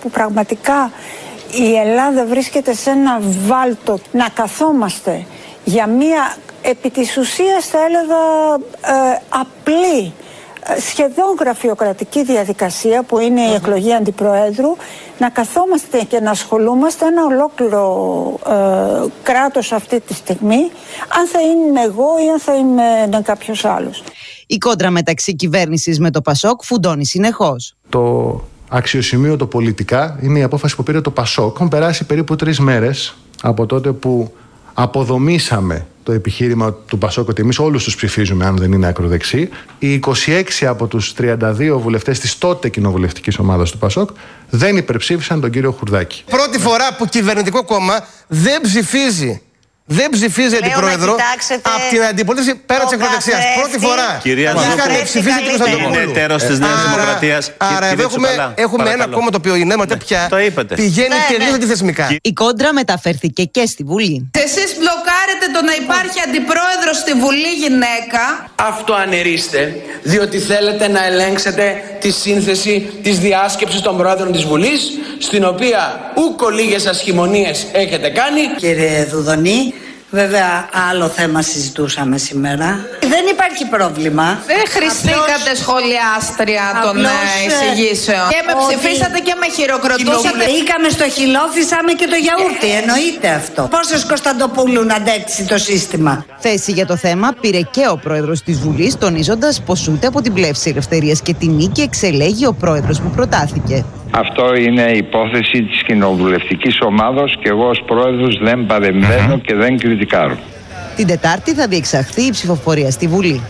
που πραγματικά η Ελλάδα βρίσκεται σε ένα βάλτο να καθόμαστε για μία επί της ουσίας θα έλεγα απλή, σχεδόν γραφειοκρατική διαδικασία που είναι η εκλογή αντιπροέδρου, να καθόμαστε και να ασχολούμαστε ένα ολόκληρο κράτος αυτή τη στιγμή, αν θα είμαι εγώ ή αν θα είναι κάποιος άλλος. Η κόντρα μεταξύ κυβέρνησης με το Πασόκ φουντώνει συνεχώς. Το αξιοσημείωτο πολιτικά είναι η απόφαση που πήρε το Πασόκ. Έχουν περάσει περίπου 3 μέρες από τότε που αποδομήσαμε το επιχείρημα του Πασόκ ότι εμείς όλους τους ψηφίζουμε αν δεν είναι ακροδεξί. Οι 26 από τους 32 βουλευτές της τότε κοινοβουλευτικής ομάδας του Πασόκ δεν υπερψήφισαν τον κύριο Χουρδάκη. Πρώτη φορά που κυβερνητικό κόμμα δεν ψηφίζει αντιπρόεδρο από την αντιπολίτευση πέρα της ακροδεξιάς. Πρώτη φορά. Είχαν ψηφίσει την Κωνσταντοπούλου. Είναι εταίρος της Νέας Δημοκρατίας. Άρα εδώ έχουμε ένα κόμμα το οποίο η Νέα Δημοκρατία πια πηγαίνει και λίγο αντιθεσμικά. Η κόντρα μεταφέρθηκε και στη Βουλή. Εσείς μπλοκάρετε το να υπάρχει αντιπρόεδρος στη Βουλή γυναίκα. Αυτοανερίστε, διότι θέλετε να ελέγξετε τη σύνθεση της διάσκεψης των πρόεδρων της Βουλής, στην οποία ούκο λίγες ασχημονίες έχετε κάνει. Κύριε Δουδονή, βέβαια άλλο θέμα συζητούσαμε σήμερα. Δεν υπάρχει πρόβλημα. Δεν χρηστήκατε σχολιάστρια των εισηγήσεων. Και με ψηφίσατε και με χειροκροτούσατε. Μπήκαμε στο χιλόφισαμε και το γιαούρτι. Εννοείται αυτό. Πόσος Κωνσταντοπούλου να αντέξει το σύστημα. Θέση για το θέμα πήρε και ο πρόεδρος της Βουλής, τονίζοντας πως ούτε από την πλεύση ελευθερίας και τη νίκη εξελέγει ο πρόεδρος που προτάθηκε. Αυτό είναι υπόθεση της κοινοβουλευτικής ομάδος και εγώ ως πρόεδρος δεν παρεμβαίνω και δεν κριτικάρω. Την Τετάρτη θα διεξαχθεί η ψηφοφορία στη Βουλή.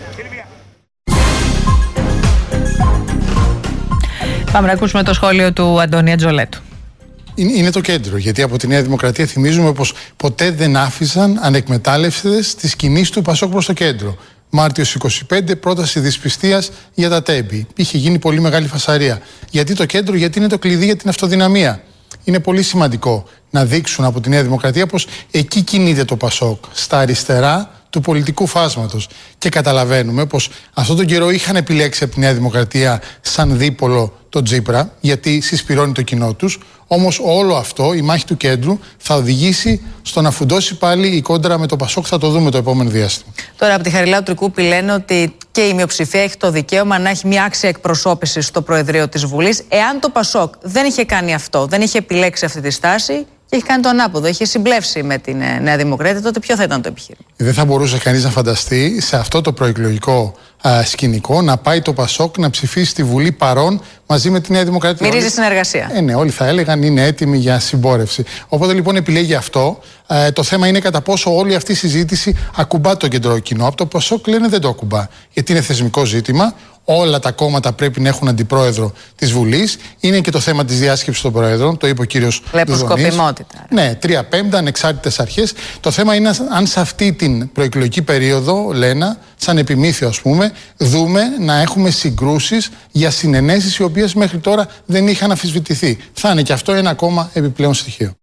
Πάμε να ακούσουμε το σχόλιο του Αντώνη Ατζολέτου. Είναι το κέντρο, γιατί από τη Νέα Δημοκρατία θυμίζουμε πως ποτέ δεν άφησαν ανεκμετάλλευτες τις κινήσεις του Πασόκ προς το κέντρο. Μάρτιος 25, πρόταση δυσπιστίας για τα τέμπη. Είχε γίνει πολύ μεγάλη φασαρία. Γιατί το κέντρο, γιατί είναι το κλειδί για την αυτοδυναμία. Είναι πολύ σημαντικό να δείξουν από τη Νέα Δημοκρατία πως εκεί κινείται το Πασόκ, στα αριστερά του πολιτικού φάσματος. Και καταλαβαίνουμε πως αυτόν τον καιρό είχαν επιλέξει από τη Νέα Δημοκρατία σαν δίπολο τον Τσίπρα, γιατί συσπηρώνει το κοινό τους. Όμως όλο αυτό, η μάχη του κέντρου, θα οδηγήσει στο να φουντώσει πάλι η κόντρα με το Πασόκ. Θα το δούμε το επόμενο διάστημα. Τώρα, από τη Χαριλάου Τρικούπη λένε ότι και η μειοψηφία έχει το δικαίωμα να έχει μια άξια εκπροσώπηση στο Προεδρείο της Βουλής. Εάν το Πασόκ δεν είχε κάνει αυτό, δεν είχε επιλέξει αυτή τη στάση και έχει κάνει το ανάποδο, είχε συμπλεύσει με την Νέα Δημοκρατία, τότε ποιο θα ήταν το επιχείρημα? Δεν θα μπορούσε κανείς να φανταστεί σε αυτό το προεκλογικό σκηνικό να πάει το Πασόκ να ψηφίσει στη Βουλή παρόν μαζί με τη Νέα Δημοκρατία. Μυρίζει συνεργασία. Ναι, όλοι θα έλεγαν είναι έτοιμοι για συμπόρευση. Οπότε λοιπόν επιλέγει αυτό. Το θέμα είναι κατά πόσο όλη αυτή η συζήτηση ακουμπά το κεντρικό κοινό. Από το Πασόκ λένε δεν το ακουμπά. Γιατί είναι θεσμικό ζήτημα. Όλα τα κόμματα πρέπει να έχουν αντιπρόεδρο της Βουλής. Είναι και το θέμα της διάσκεψης των προέδρων. Το είπε ο κύριος Δουδονής. Σκοπιμότητα. Ναι, 3/5 ανεξάρτητες αρχές. Το θέμα είναι αν σε αυτή την προεκλογική περίοδο, Λένα, σαν επιμήθειο ας πούμε, δούμε να έχουμε συγκρούσεις για συνενέσεις οι οποίες μέχρι τώρα δεν είχαν αμφισβητηθεί. Θα είναι και αυτό ένα ακόμα επιπλέον στοιχείο.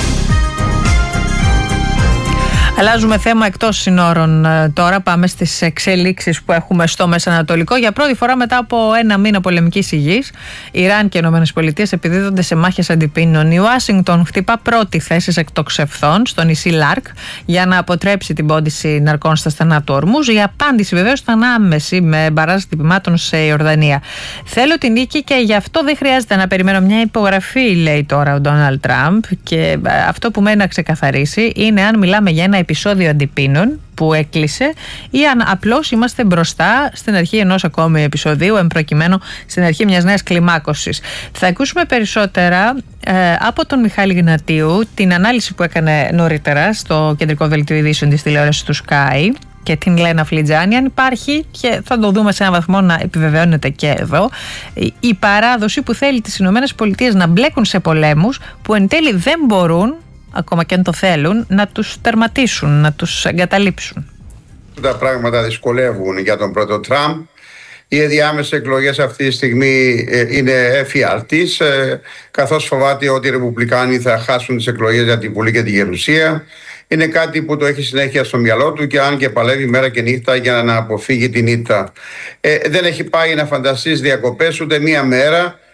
Αλλάζουμε θέμα εκτός συνόρων τώρα. Πάμε στις εξελίξεις που έχουμε στο Μεσανατολικό. Για πρώτη φορά μετά από ένα μήνα πολεμικής υγιής, Ιράν και οι ΗΠΑ επιδίδονται σε μάχες αντιπίνων. Η Ουάσιγκτον χτυπά πρώτη θέση εκτοξευθών στο νησί Λάρκ για να αποτρέψει την πόντιση ναρκών στα στενά του Ορμούζ. Η απάντηση βεβαίως ήταν άμεση με μπαράζ χτυπημάτων σε Ιορδανία. Θέλω την νίκη και γι' αυτό δεν χρειάζεται να περιμένω μια υπογραφή, λέει τώρα ο Ντόναλντ Τραμπ. Και αυτό που μένει να ξεκαθαρίσει είναι αν μιλάμε για ένα επεισόδιο αντιπίνων που έκλεισε ή αν απλώς είμαστε μπροστά στην αρχή ενός ακόμη επεισοδίου, εμπροκειμένου στην αρχή μιας νέας κλιμάκωσης. Θα ακούσουμε περισσότερα από τον Μιχάλη Γνατίου, την ανάλυση που έκανε νωρίτερα στο κεντρικό δελτίο ειδήσεων της τηλεόρασης του Sky, και την Λένα Φλιτζάνη, αν υπάρχει, και θα το δούμε σε έναν βαθμό να επιβεβαιώνεται και εδώ, η παράδοση που θέλει τις ΗΠΑ να μπλέκουν σε πολέμους που εν τέλει δεν μπορούν, ακόμα και αν το θέλουν, να τους τερματίσουν, να τους εγκαταλείψουν. Τα πράγματα δυσκολεύουν για τον πρώτο Τραμπ. Οι ενδιάμεσες εκλογές αυτή τη στιγμή είναι εφιάλτης, καθώς φοβάται ότι οι Ρεπουμπλικάνοι θα χάσουν τις εκλογές για την Βουλή και τη Γερουσία. Είναι κάτι που το έχει συνέχεια στο μυαλό του και αν και παλεύει μέρα και νύχτα για να αποφύγει την ήττα. Δεν έχει πάει να φανταστεί διακοπές ούτε μία μέρα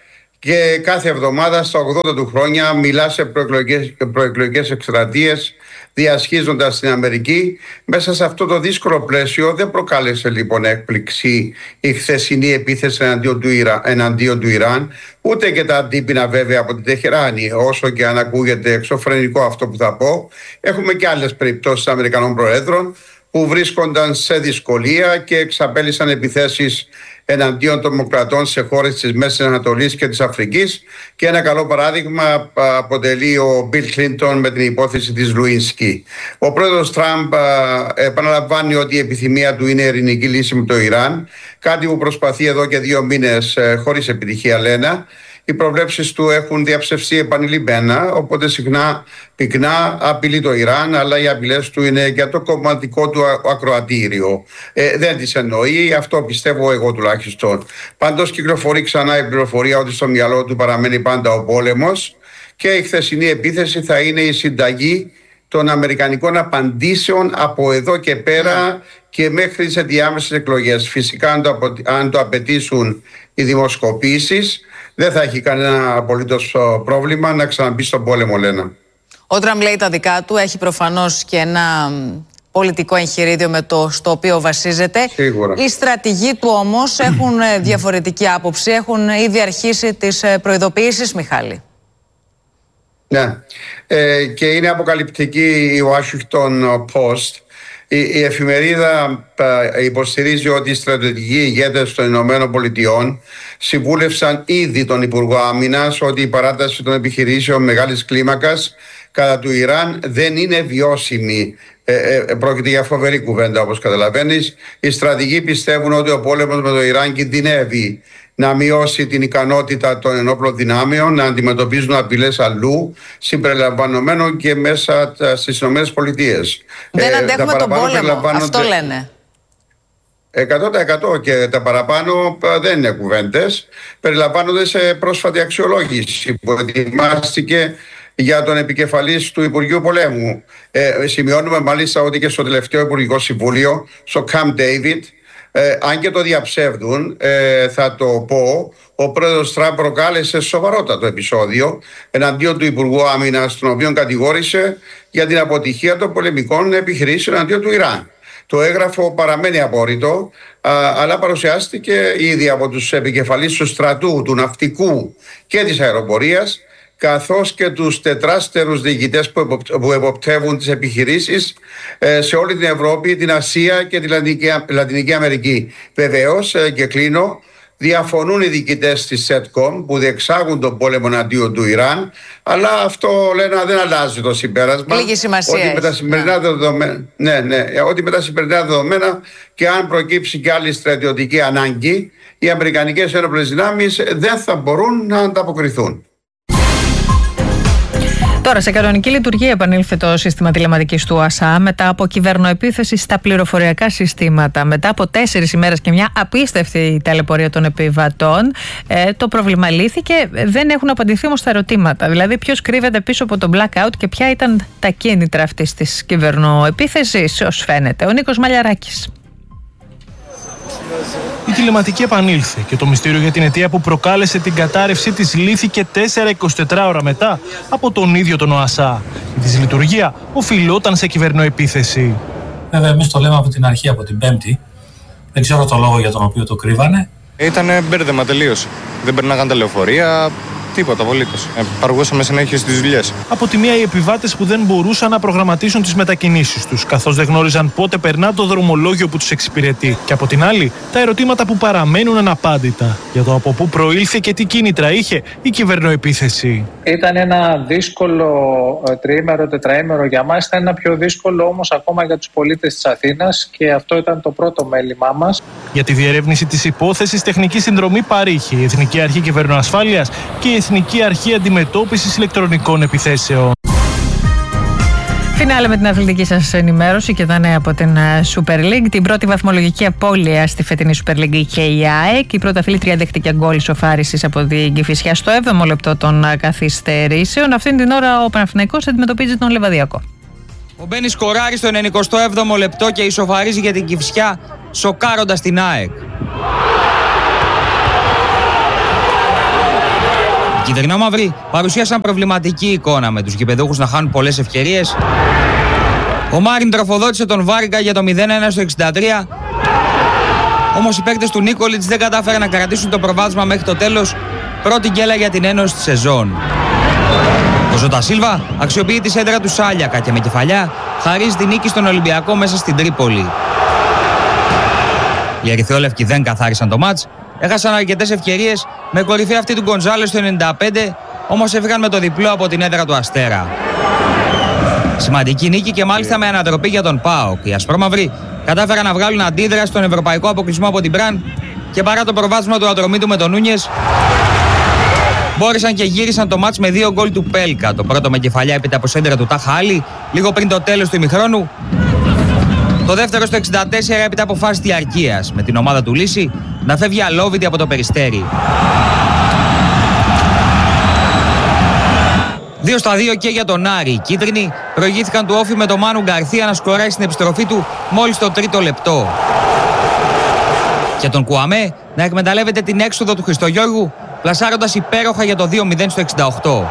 και κάθε εβδομάδα στα 80 του χρόνια μιλά σε προεκλογικές εκστρατείες, διασχίζοντας την Αμερική. Μέσα σε αυτό το δύσκολο πλαίσιο δεν προκάλεσε λοιπόν έκπληξη η χθεσινή επίθεση εναντίον του Ιράν, ούτε και τα αντίπεινα βέβαια από την Τεχεράνη. Όσο και αν ακούγεται εξωφρενικό αυτό που θα πω, έχουμε και άλλες περιπτώσεις Αμερικανών Προέδρων που βρίσκονταν σε δυσκολία και εξαπέλυσαν επιθέσεις εναντίον των δημοκρατών σε χώρες της Μέσης Ανατολής και της Αφρικής, και ένα καλό παράδειγμα αποτελεί ο Μπιλ Κλίντον με την υπόθεση της Λουίνσκι. Ο πρόεδρος Τραμπ επαναλαμβάνει ότι η επιθυμία του είναι η ειρηνική λύση με το Ιράν, κάτι που προσπαθεί εδώ και 2 μήνες χωρίς επιτυχία, λένε. Οι προβλέψεις του έχουν διαψευστεί επανειλημμένα, οπότε συχνά πυκνά απειλεί το Ιράν, αλλά οι απειλές του είναι για το κομματικό του ακροατήριο. Δεν τις εννοεί, αυτό πιστεύω εγώ τουλάχιστον. Πάντως κυκλοφορεί ξανά η πληροφορία ότι στο μυαλό του παραμένει πάντα ο πόλεμος, και η χθεσινή επίθεση θα είναι η συνταγή των αμερικανικών απαντήσεων από εδώ και πέρα και μέχρι τις ενδιάμεσες εκλογές. Φυσικά αν το απαιτήσουν οι δημοσκοπήσεις, δεν θα έχει κανένα απολύτως πρόβλημα να ξαναμπεί στον πόλεμο, λένε. Ο Τραμπ λέει τα δικά του, έχει προφανώς και ένα πολιτικό εγχειρίδιο στο οποίο βασίζεται. Σίγουρα. Οι στρατηγοί του όμως έχουν διαφορετική άποψη, έχουν ήδη αρχίσει τις προειδοποιήσεις, Μιχάλη. Ναι, και είναι αποκαλυπτική η Washington Post. Η εφημερίδα υποστηρίζει ότι οι στρατιωτικοί ηγέτες των Ηνωμένων Πολιτειών συμβούλευσαν ήδη τον Υπουργό Άμυνας ότι η παράταση των επιχειρήσεων μεγάλης κλίμακας κατά του Ιράν δεν είναι βιώσιμη. Πρόκειται για φοβερή κουβέντα, όπως καταλαβαίνεις. Οι στρατηγοί πιστεύουν ότι ο πόλεμος με το Ιράν κινδυνεύει να μειώσει την ικανότητα των ενόπλων δυνάμεων να αντιμετωπίζουν απειλές αλλού, συμπεριλαμβανομένων και μέσα στις ΗΠΑ. Δεν αντέχουμε τον πόλεμο, αυτό λένε. 100% και τα παραπάνω δεν είναι κουβέντες. Περιλαμβάνονται σε πρόσφατη αξιολόγηση που ετοιμάστηκε για τον επικεφαλής του Υπουργείου Πολέμου. Σημειώνουμε μάλιστα ότι και στο τελευταίο Υπουργικό Συμβούλιο, στο Camp David, αν και το διαψεύδουν, θα το πω, ο πρόεδρος Τραμπ προκάλεσε σοβαρότατο επεισόδιο εναντίον του Υπουργού Άμυνας, τον οποίο κατηγόρησε για την αποτυχία των πολεμικών επιχειρήσεων εναντίον του Ιράν. Το έγγραφο παραμένει απόρριτο, αλλά παρουσιάστηκε ήδη από τους επικεφαλείς του στρατού, του ναυτικού και της αεροπορίας, καθώς και τους τετράστερους διοικητές που εποπτεύουν τις επιχειρήσεις σε όλη την Ευρώπη, την Ασία και τη Λατινική Αμερική. Βεβαίως, και κλείνω, διαφωνούν οι διοικητές της ΣΕΤΚΟΜ που διεξάγουν τον πόλεμο εναντίον του Ιράν, αλλά αυτό λένε δεν αλλάζει το συμπέρασμα. Λίγη σημασία ότι με τα σημερινά δεδομένα, ότι με τα σημερινά δεδομένα και αν προκύψει και άλλη στρατιωτική ανάγκη, οι αμερικανικές ένοπλες δυνάμεις δεν θα μπορούν να ανταποκριθούν. Τώρα, σε κανονική λειτουργία επανήλθε το σύστημα τηλεματικής του ΟΑΣΑ μετά από κυβερνοεπίθεση στα πληροφοριακά συστήματα. Μετά από 4 ημέρες και μια απίστευτη ταλαιπωρία των επιβατών, το πρόβλημα λύθηκε. Δεν έχουν απαντηθεί όμως τα ερωτήματα. Δηλαδή, ποιος κρύβεται πίσω από το blackout και ποια ήταν τα κίνητρα αυτής της κυβερνοεπίθεσης, ως φαίνεται. Ο Νίκος Μαλιαράκης. Η τηλεματική επανήλθε και το μυστήριο για την αιτία που προκάλεσε την κατάρρευσή της λύθηκε 4-24 ώρα μετά από τον ίδιο τον ΟΑΣΑ. Η δυσλειτουργία οφειλόταν σε κυβερνοεπίθεση. Βέβαια, εμείς το λέμε από την αρχή, από την Πέμπτη. Δεν ξέρω το λόγο για τον οποίο το κρύβανε. Ήτανε μπέρδεμα τελείως. Δεν περνάγαν τα λεωφορεία. Τίποτα απολύτως. Παργούσαμε συνέχεια στις δουλειές. Από τη μία, οι επιβάτες που δεν μπορούσαν να προγραμματίσουν τις μετακινήσεις τους, καθώς δεν γνώριζαν πότε περνά το δρομολόγιο που τους εξυπηρετεί. Και από την άλλη, τα ερωτήματα που παραμένουν αναπάντητα για το από πού προήλθε και τι κίνητρα είχε η κυβερνοεπίθεση. Ήταν ένα δύσκολο τριήμερο, τετραήμερο για μας. Ήταν ένα πιο δύσκολο όμως ακόμα για τους πολίτες της Αθήνας και αυτό ήταν το πρώτο μέλημά μας. Για τη διερεύνηση της υπόθεσης, τεχνική συνδρομή παρήχε η Εθνική Αρχή Κυβερνοασφάλειας και η Εθνική Αρχή Αντιμετώπισης Ηλεκτρονικών Επιθέσεων. Φινάλε με την αθλητική σας ενημέρωση και τα νέα από την Super League. Την πρώτη βαθμολογική απώλεια στη φετινή Super League είχε η ΑΕΚ. Η πρωταθλήτρια δέχτηκε γκολ ισοφάρισης από την Κηφισιά στο 7ο λεπτό των καθυστερήσεων. Αυτήν την ώρα ο Παναθηναϊκός αντιμετωπίζει τον Λεβαδιακό. Ο Μπένις σκοράρει στο 97ο λεπτό και ισοφαρίζει για την Κηφισιά, σοκάροντας την ΑΕΚ. κυτρινόμαυροι παρουσίασαν προβληματική εικόνα, με τους γηπεδούχους να χάνουν πολλές ευκαιρίες. Ο Μάριν τροφοδότησε τον Βάριγκα για το 0-1 στο 63. Όμως οι παίκτες του Νίκολιτς δεν κατάφεραν να κρατήσουν το προβάδισμα μέχρι το τέλος. Πρώτη γκέλα για την ένωση της σεζόν. Ο Ζώτα Σίλβα αξιοποιεί τη σέντρα του Σάλιακα και με κεφαλιά χαρίζει τη νίκη στον Ολυμπιακό μέσα στην Τρίπολη. Οι ερυθρόλευκοι δεν καθάρισαν το μάτς, έχασαν αρκετές ευκαιρίες, με κορυφή αυτή του Γκονζάλες στο 95, όμως έφυγαν με το διπλό από την έδρα του Αστέρα. Σημαντική νίκη και μάλιστα με ανατροπή για τον ΠΑΟΚ. Οι ασπρόμαυροι κατάφεραν να βγάλουν αντίδραση στον ευρωπαϊκό αποκλεισμό από την Μπραν και παρά το προβάδισμα του Ατρομήτου με τον Νούνιες, μπόρεσαν και γύρισαν το μάτς με 2 γκολ του Πέλκα. Το πρώτο με κεφαλιά έπειτα από σέντρα του Τάχα Άλλη, λίγο πριν το τέλος του ημιχρόνου. Το δεύτερο στο 64 έπειτα από φάση διαρκείας, με την ομάδα του Λύση να φεύγει αλόβητη από το Περιστέρι. 2-2 και για τον Άρη. Οι κίτρινοι προηγήθηκαν του Όφη με τον Μάνου Γκαρθία να σκοράει στην επιστροφή του μόλις το 3ο λεπτό. Και τον Κουαμέ να εκμεταλλεύεται την έξοδο του Χριστογιώργου, πλασάροντας υπέροχα για το 2-0 στο 68.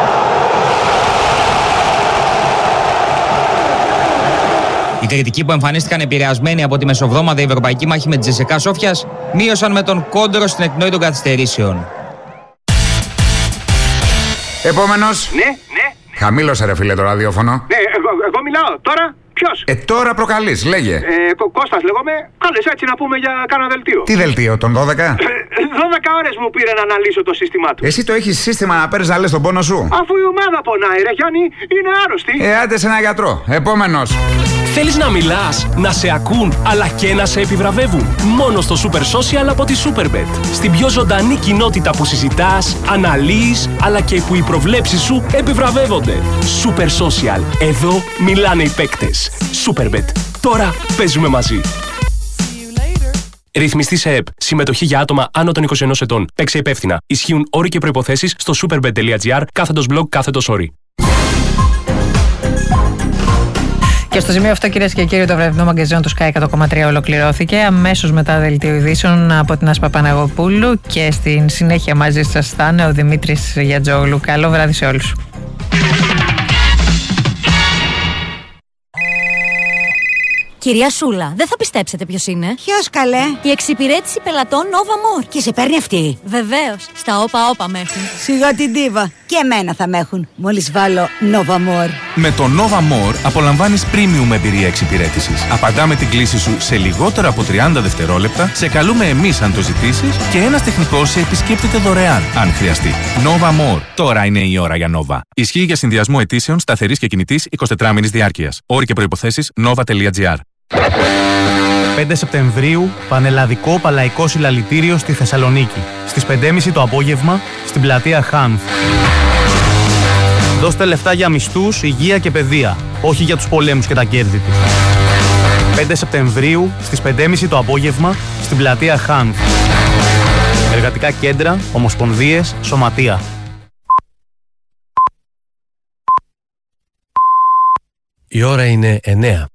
Οι κριτικοί που εμφανίστηκαν επηρεασμένοι από τη μεσοβδόμαδα ευρωπαϊκή μάχη με τη Τζεσεκά Σόφιας μείωσαν με τον κόντρο στην εκπνοή των καθυστερήσεων. Επόμενος. Ναι. Χαμήλωσε ρε φίλε το ραδιόφωνο. Ναι, εγώ μιλάω. Τώρα ποιος? Τώρα προκαλείς, λέγε. Κώστας λέγομαι. Κάλεσα έτσι να πούμε για κάνα δελτίο. Τι δελτίο, τον 12? 12 ώρες μου πήρε να αναλύσω το σύστημά του. Εσύ το έχεις σύστημα να παίρνεις να λες τον πόνο σου? Αφού η ομάδα πονάει ρε Γιάννη, είναι άρρωστη. Άντε σε ένα γιατρό. Επόμενος. Θέλεις να μιλάς, να σε ακούν, αλλά και να σε επιβραβεύουν? Μόνο στο Super Social από τη Superbet. Στην πιο ζωντανή κοινότητα που συζητάς, αναλύεις, αλλά και που οι προβλέψεις σου επιβραβεύονται. Super Social. Εδώ μιλάνε οι παίκτες. Superbet. Τώρα παίζουμε μαζί. Ρυθμιστή σε ΕΠ. Συμμετοχή για άτομα άνω των 21 ετών. Παίξε υπεύθυνα. Ισχύουν όροι και προϋποθέσεις στο superbet.gr/blog/όροι. Και στο σημείο αυτό, κυρίες και κύριοι, το βραδινό μαγκαζίνο του Sky 100,3 ολοκληρώθηκε. Αμέσως μετά δελτίο ειδήσεων από την Άσπα Παναγοπούλου και στην συνέχεια μαζί σας θα είναι ο Δημήτρης Γιατζόγλου. Καλό βράδυ σε όλους. Κυρία Σούλα, δεν θα πιστέψετε ποιος είναι. Ποιος καλέ? Η εξυπηρέτηση πελατών Nova More. Και σε παίρνει αυτή? Βεβαίως. Στα όπα με έχουν. Σιγά την τίβα. Και εμένα θα με έχουν. Μόλις βάλω Nova More. Με το Nova More απολαμβάνεις premium εμπειρία εξυπηρέτησης. Απαντάμε την κλήση σου σε λιγότερο από 30 δευτερόλεπτα, σε καλούμε εμείς αν το ζητήσεις και ένας τεχνικός σε επισκέπτεται δωρεάν αν χρειαστεί. Nova More. Τώρα είναι η ώρα για Nova. Ισχύει για συνδυασμό αιτήσεων σταθερής και κινητής 24 μήνης διάρκειας. Όροι και προϋποθέσεις nova.gr. 5 Σεπτεμβρίου, πανελλαδικό παλαϊκό συλλαλητήριο στη Θεσσαλονίκη. Στις 5.30 το απόγευμα, στην πλατεία Χάνθ. Δώστε λεφτά για μισθούς, υγεία και παιδεία, όχι για τους πολέμους και τα κέρδη του. 5 Σεπτεμβρίου, στις 5.30 το απόγευμα, στην πλατεία Χάνθ. Εργατικά κέντρα, ομοσπονδίες, σωματεία. Η ώρα είναι 9.